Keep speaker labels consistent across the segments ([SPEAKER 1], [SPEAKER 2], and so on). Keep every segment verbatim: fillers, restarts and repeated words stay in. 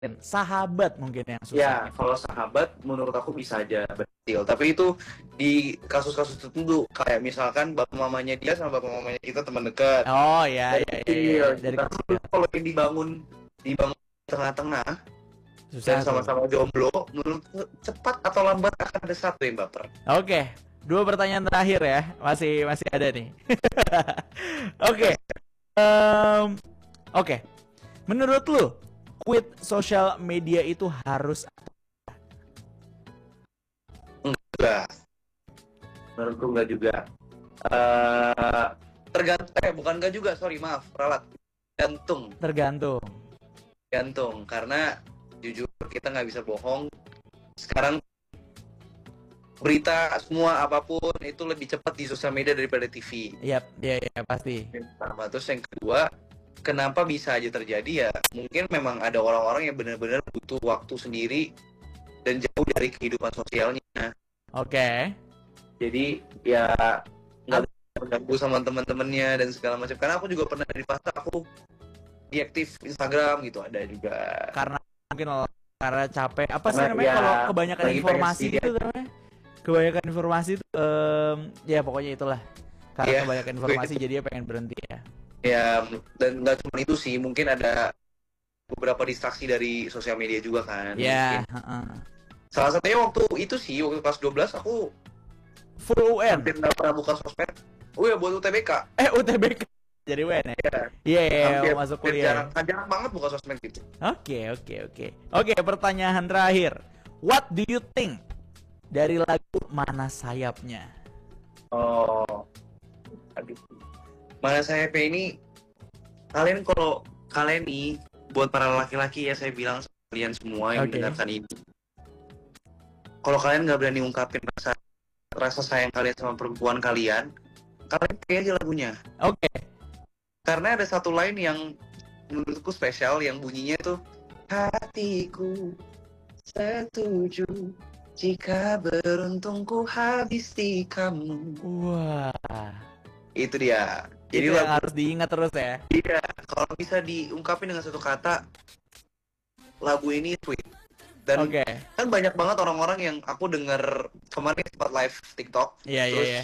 [SPEAKER 1] sahabat mungkin yang
[SPEAKER 2] Ya,
[SPEAKER 1] susah.
[SPEAKER 2] kalau sahabat menurut aku bisa aja berhasil. Tapi itu di kasus-kasus tertentu. Kayak misalkan bapak mamanya dia sama bapak mamanya kita teman dekat.
[SPEAKER 1] Oh ya
[SPEAKER 2] Dari
[SPEAKER 1] ya ya,
[SPEAKER 2] kecil.
[SPEAKER 1] ya. Dari
[SPEAKER 2] Kita
[SPEAKER 1] kecil
[SPEAKER 2] kalau yang dibangun dibangun tengah-tengah dan
[SPEAKER 1] susah tuh.
[SPEAKER 2] sama-sama jomblo, menurutku cepat atau lambat akan ada satu yang baper.
[SPEAKER 1] Oke, dua pertanyaan terakhir ya, masih masih ada nih. Oke, um, oke. Menurut lu, quit social media itu harus?
[SPEAKER 2] Enggak. Menurutku enggak juga. Uh, tergantung, eh bukan enggak juga, sorry maaf, ralat. Tergantung.
[SPEAKER 1] Tergantung.
[SPEAKER 2] Tergantung, karena jujur kita nggak bisa bohong. Sekarang berita semua apapun itu lebih cepat di sosial media daripada T V.
[SPEAKER 1] Iya, iya, ya, pasti.
[SPEAKER 2] Pertama, terus yang kedua, kenapa bisa aja terjadi ya? Mungkin memang ada orang-orang yang benar-benar butuh waktu sendiri dan jauh dari kehidupan sosialnya.
[SPEAKER 1] Oke. Okay.
[SPEAKER 2] Jadi ya nggak terganggu sama teman-temannya dan segala macam. Karena aku juga pernah di fase aku diaktif Instagram gitu, ada juga.
[SPEAKER 1] Karena mungkin karena capek. Apa sih
[SPEAKER 2] Karena
[SPEAKER 1] namanya
[SPEAKER 2] ya,
[SPEAKER 1] kalau kebanyakan informasi gitu
[SPEAKER 2] aja.
[SPEAKER 1] namanya? Kebanyakan informasi itu, um, ya pokoknya itulah. Karena
[SPEAKER 2] ya,
[SPEAKER 1] kebanyakan informasi jadi dia pengen berhenti ya.
[SPEAKER 2] Ya, dan nggak cuma itu sih, mungkin ada beberapa distraksi dari sosial media juga kan.
[SPEAKER 1] Ya. Yeah, uh-uh.
[SPEAKER 2] Salah satunya waktu itu sih, waktu kelas dua belas aku
[SPEAKER 1] full U N.
[SPEAKER 2] hampir nggak pernah buka sosmed. Oh ya, buat U T B K.
[SPEAKER 1] Eh, U T B K. Jadi U N ya? Iya, yeah, yeah, masuk kuliah.
[SPEAKER 2] Jarang, jarang banget buka sosmed gitu.
[SPEAKER 1] Oke, okay, oke, okay, oke. Okay. Oke, okay, pertanyaan terakhir. What do you think dari lagu Mana Sayapnya?
[SPEAKER 2] Oh, aduh. Mana Sayapnya ini, kalian kalau kalian nih, buat para laki-laki ya saya bilang kalian semua yang okay. mendengarkan ini, kalau kalian nggak berani ungkapin rasa rasa sayang kalian sama perempuan kalian, kalian play aja lagunya.
[SPEAKER 1] Oke. Okay.
[SPEAKER 2] Karena ada satu line yang menurutku spesial yang bunyinya tuh, hatiku setuju jika beruntungku habis di kamu.
[SPEAKER 1] Wah.
[SPEAKER 2] Itu dia.
[SPEAKER 1] Jadi itu lagu harus diingat terus ya.
[SPEAKER 2] Iya, kalau bisa diungkapin dengan satu kata, lagu ini sweet. Dan okay. kan banyak banget orang-orang yang aku denger kemarin sempat live TikTok.
[SPEAKER 1] Iya, iya, iya.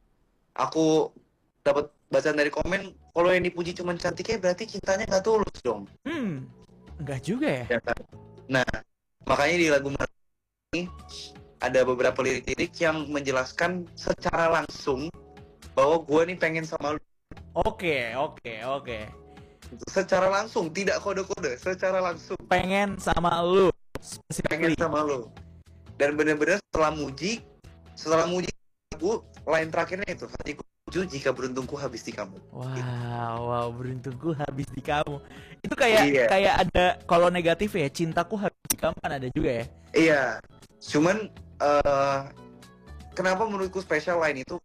[SPEAKER 2] Aku dapat bacaan dari komen, kalau yang dipuji cuma cantiknya berarti cintanya nggak tulus dong.
[SPEAKER 1] Hmm, nggak juga ya?
[SPEAKER 2] Ya kan? Nah, makanya di lagu ini ada beberapa lirik-lirik yang menjelaskan secara langsung bahwa gue nih pengen sama lu.
[SPEAKER 1] Oke, oke, oke.
[SPEAKER 2] Secara langsung, tidak kode-kode, secara langsung.
[SPEAKER 1] Pengen sama lu.
[SPEAKER 2] Pengen sama lu. Dan bener-bener setelah muji, setelah muji lagu, line terakhirnya itu, hatiku setuju jika beruntungku habis di kamu.
[SPEAKER 1] Wow, gitu. wow, beruntungku habis di kamu. Itu kayak
[SPEAKER 2] iya.
[SPEAKER 1] kayak ada kalau negatif ya, cintaku habis di kamu kan ada juga ya.
[SPEAKER 2] Iya. Cuman uh, kenapa menurutku spesial line itu,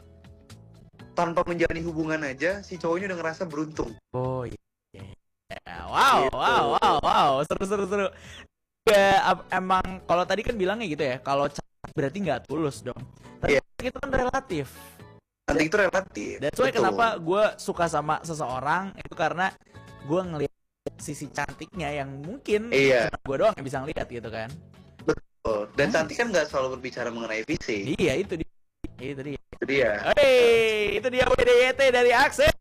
[SPEAKER 2] tanpa menjalani hubungan aja si cowoknya udah ngerasa beruntung.
[SPEAKER 1] Oh iya. Yeah. Wow, gitu. wow, wow, wow, seru seru seru. Ya emang kalau tadi kan bilangnya gitu ya, kalau berarti nggak tulus dong. Tapi yeah. itu kan relatif.
[SPEAKER 2] Nanti itu relatif.
[SPEAKER 1] Dan soalnya kenapa gue suka sama seseorang itu karena gue ngelihat sisi cantiknya yang mungkin
[SPEAKER 2] iya.
[SPEAKER 1] gue doang yang bisa ngeliat gitu kan.
[SPEAKER 2] Betul. Dan hmm. cantik kan nggak selalu berbicara mengenai fisik.
[SPEAKER 1] Iya itu dia. Itu dia.
[SPEAKER 2] Itu dia.
[SPEAKER 1] Hey, itu dia W D Y T dari Axel.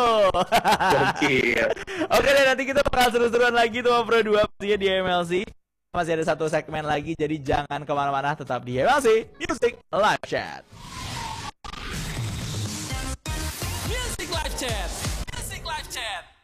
[SPEAKER 1] Oke deh, nanti kita bakal seru-seruan lagi tuh Pro dua di M L C. Masih ada satu segmen lagi, jadi jangan kemana-mana, tetap di M L C Music Live Chat. Music Live Chat. Music Live Chat.